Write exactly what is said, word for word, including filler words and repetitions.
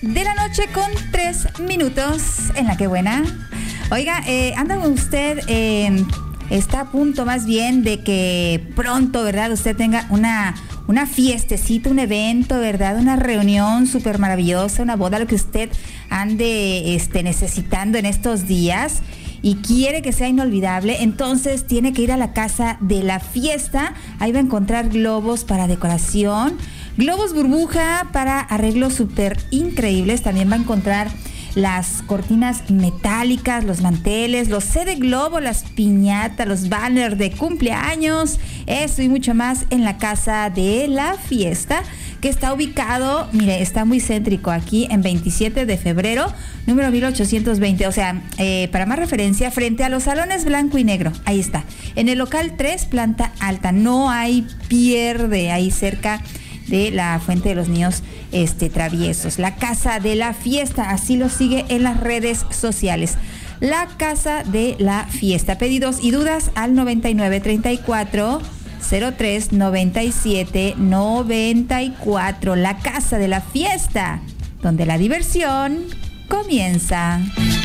de la noche con tres minutos en La Que Buena. Oiga, eh, anda usted, eh, está a punto más bien de que pronto, ¿verdad? Usted tenga una, una fiestecita, un evento, ¿verdad? Una reunión súper maravillosa, una boda, lo que usted ande este, necesitando en estos días y quiere que sea inolvidable, entonces tiene que ir a la Casa de la Fiesta. Ahí va a encontrar globos para decoración, globos burbuja para arreglos súper increíbles. También va a encontrar las cortinas metálicas, los manteles, los C de globo, las piñatas, los banners de cumpleaños, eso y mucho más en la Casa de la Fiesta, que está ubicado, mire, está muy céntrico, aquí en veintisiete de febrero, número mil ochocientos veinte, o sea, eh, para más referencia, frente a los salones blanco y negro, ahí está, en el local tres, planta alta, no hay pierde, ahí cerca de la Fuente de los Niños este, Traviesos. La Casa de la Fiesta, así lo sigue en las redes sociales. La Casa de la Fiesta. Pedidos y dudas al noventa y nueve treinta y cuatro cero tres noventa y siete noventa y cuatro. La Casa de la Fiesta, donde la diversión comienza.